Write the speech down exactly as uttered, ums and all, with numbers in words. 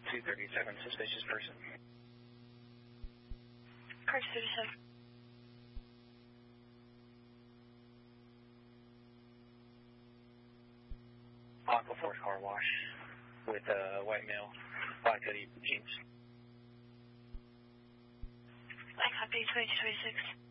two thirty-seven, suspicious person. Car two thirty-seven. Aquaforce car wash with a uh, white male, black hoodie, jeans. I copy twenty-two twenty-six.